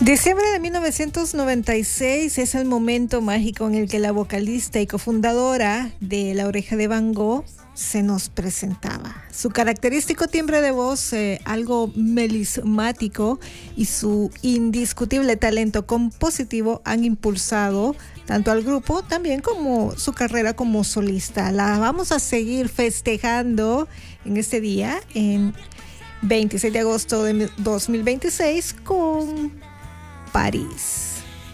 Diciembre de 1996 es el momento mágico en el que la vocalista y cofundadora de La Oreja de Van Gogh se nos presentaba. Su característico timbre de voz, algo melismático, y su indiscutible talento compositivo han impulsado tanto al grupo también como su carrera como solista. La vamos a seguir festejando en este día, en 26 de agosto de 2026, con París.